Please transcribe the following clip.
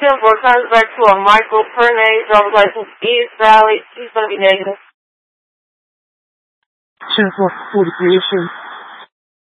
10-4 comes back to a Michael Pernay, driver's license East Valley. He's going to be negative. 10-4, 43 issue.